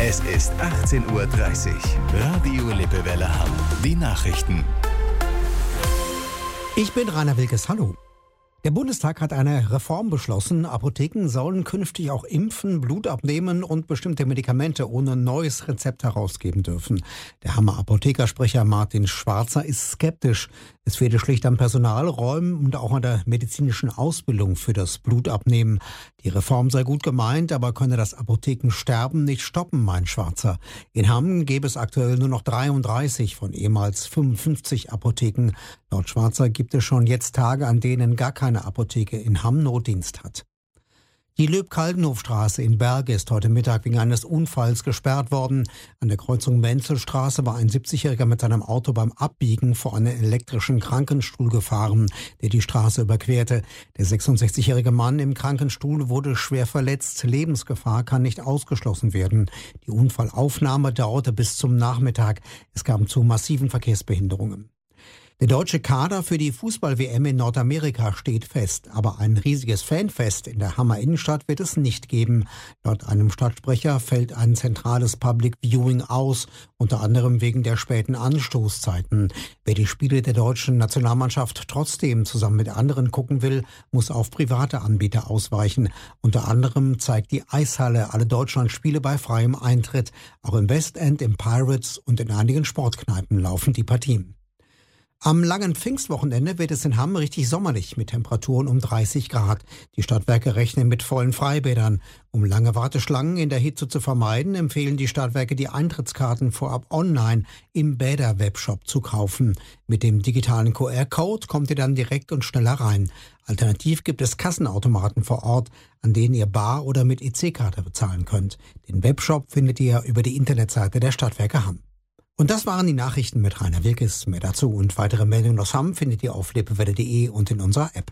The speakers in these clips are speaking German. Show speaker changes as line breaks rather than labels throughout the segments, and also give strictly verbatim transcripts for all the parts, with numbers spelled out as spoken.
Es ist achtzehn Uhr dreißig. Radio Lippewelle Hamm. Die Nachrichten.
Ich bin Rainer Wilkes. Hallo. Der Bundestag hat eine Reform beschlossen. Apotheken sollen künftig auch impfen, Blut abnehmen und bestimmte Medikamente ohne neues Rezept herausgeben dürfen. Der Hammer Apothekersprecher Martin Schwarzer ist skeptisch. Es fehle schlicht an Personalräumen und auch an der medizinischen Ausbildung für das Blutabnehmen. Die Reform sei gut gemeint, aber könne das Apothekensterben nicht stoppen, meint Schwarzer. In Hamm gäbe es aktuell nur noch dreiunddreißig von ehemals fünfundfünfzig Apotheken. Laut Schwarzer gibt es schon jetzt Tage, an denen gar keine Apotheke in Hamm Notdienst hat. Die Löb-Kaltenhof-Straße in Berge ist heute Mittag wegen eines Unfalls gesperrt worden. An der Kreuzung Menzelstraße war ein siebzigjähriger mit seinem Auto beim Abbiegen vor einen elektrischen Krankenstuhl gefahren, der die Straße überquerte. Der sechsundsechzigjährige Mann im Krankenstuhl wurde schwer verletzt. Lebensgefahr kann nicht ausgeschlossen werden. Die Unfallaufnahme dauerte bis zum Nachmittag. Es kam zu massiven Verkehrsbehinderungen. Der deutsche Kader für die Fußball-W M in Nordamerika steht fest, aber ein riesiges Fanfest in der Hammer Innenstadt wird es nicht geben. Laut einem Stadtsprecher fällt ein zentrales Public Viewing aus, unter anderem wegen der späten Anstoßzeiten. Wer die Spiele der deutschen Nationalmannschaft trotzdem zusammen mit anderen gucken will, muss auf private Anbieter ausweichen. Unter anderem zeigt die Eishalle alle Deutschlandspiele bei freiem Eintritt. Auch im Westend, im Pirates und in einigen Sportkneipen laufen die Partien. Am langen Pfingstwochenende wird es in Hamm richtig sommerlich mit Temperaturen um dreißig Grad. Die Stadtwerke rechnen mit vollen Freibädern. Um lange Warteschlangen in der Hitze zu vermeiden, empfehlen die Stadtwerke, die Eintrittskarten vorab online im Bäder-Webshop zu kaufen. Mit dem digitalen Q R-Code kommt ihr dann direkt und schneller rein. Alternativ gibt es Kassenautomaten vor Ort, an denen ihr bar oder mit E C-Karte bezahlen könnt. Den Webshop findet ihr über die Internetseite der Stadtwerke Hamm. Und das waren die Nachrichten mit Rainer Wilkes. Mehr dazu und weitere Meldungen aus Hamm findet ihr auf lippewelle punkt de und in unserer App.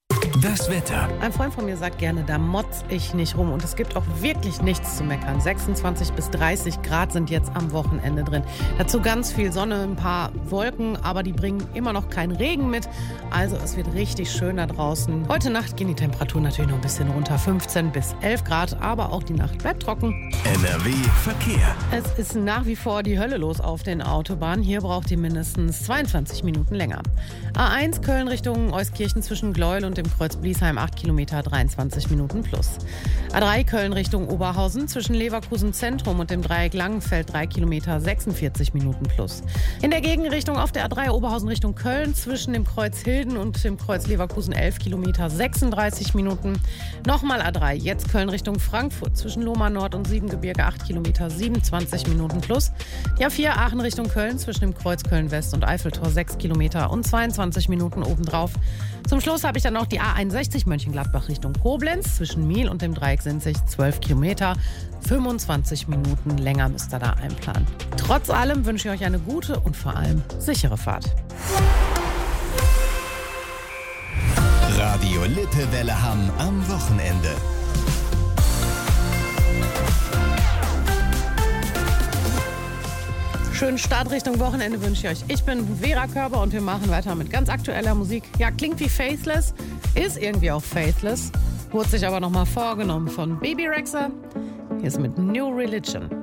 Das Wetter.
Ein Freund von mir sagt gerne, da motz ich nicht rum. Und es gibt auch wirklich nichts zu meckern. sechsundzwanzig bis dreißig Grad sind jetzt am Wochenende drin. Dazu ganz viel Sonne, ein paar Wolken, aber die bringen immer noch keinen Regen mit. Also es wird richtig schön da draußen. Heute Nacht gehen die Temperaturen natürlich noch ein bisschen runter. fünfzehn bis elf Grad, aber auch die Nacht bleibt trocken.
N R W Verkehr.
Es ist nach wie vor die Hölle los auf den Autobahnen. Hier braucht ihr mindestens zweiundzwanzig Minuten länger. A eins Köln Richtung Euskirchen zwischen Gleuel und dem Kreuz Bliesheim acht Kilometer, dreiundzwanzig Minuten plus. A drei Köln Richtung Oberhausen zwischen Leverkusen Zentrum und dem Dreieck Langenfeld drei Kilometer, sechsundvierzig Minuten plus. In der Gegenrichtung auf der A drei Oberhausen Richtung Köln zwischen dem Kreuz Hilden und dem Kreuz Leverkusen elf Kilometer, sechsunddreißig Minuten. Nochmal A drei, jetzt Köln Richtung Frankfurt zwischen Lohmar Nord und Siebengebirge acht Kilometer, siebenundzwanzig Minuten plus. Die A vier Aachen Richtung Köln zwischen dem Kreuz Köln West und Eiffeltor sechs Kilometer und zweiundzwanzig Minuten obendrauf. Zum Schluss habe ich dann noch die A einundsechzig Mönchengladbach Richtung Koblenz zwischen Miel und dem Dreieck Sinzig zwölf Kilometer, fünfundzwanzig Minuten länger müsst ihr da einplanen. Trotz allem wünsche ich euch eine gute und vor allem sichere Fahrt.
Radio Lippewelle Hamm am Wochenende.
Schönen Start Richtung Wochenende wünsche ich euch. Ich bin Vera Körber und wir machen weiter mit ganz aktueller Musik. Ja, klingt wie Faithless, ist irgendwie auch Faithless, wurde sich aber nochmal vorgenommen von Baby Rexha. Hier ist mit New Religion.